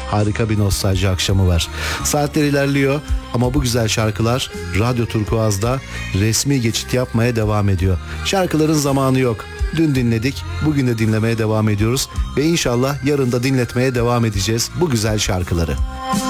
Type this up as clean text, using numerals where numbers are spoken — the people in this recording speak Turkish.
harika bir nostalji akşamı var. Saatler ilerliyor ama bu güzel şarkılar Radyo Turkuaz'da resmi geçit yapmaya devam ediyor. Şarkıların zamanı yok. Dün dinledik, bugün de dinlemeye devam ediyoruz ve inşallah yarın da dinletmeye devam edeceğiz bu güzel şarkıları.